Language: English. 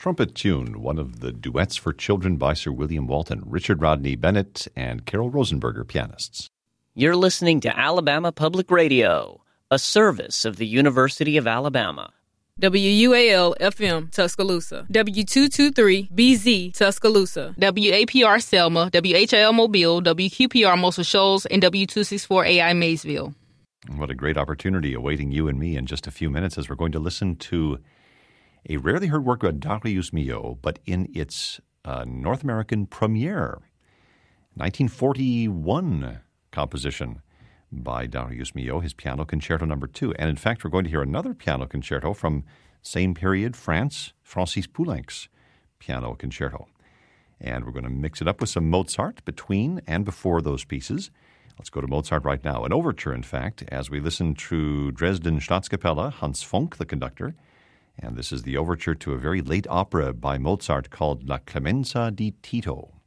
Trumpet Tune, one of the duets for children by Sir William Walton, Richard Rodney Bennett, and Carol Rosenberger, pianists. You're listening to Alabama Public Radio, a service of the University of Alabama. WUAL-FM, Tuscaloosa. W223-BZ, Tuscaloosa. WAPR Selma, WHIL Mobile, WQPR Muscle Shoals, and W264AI Maysville. What a great opportunity awaiting you and me in just a few minutes as we're going to listen to a rarely heard work by Darius Milhaud, but in its North American premiere, 1941 composition by Darius Milhaud, his Piano Concerto No. 2. And in fact, we're going to hear another piano concerto from same period, France, Francis Poulenc's Piano Concerto. And we're going to mix it up with some Mozart between and before those pieces. Let's go to Mozart right now. An overture, in fact, as we listen to Dresden Staatskapelle, Hans Funk, the conductor. And this is the overture to a very late opera by Mozart called La Clemenza di Tito.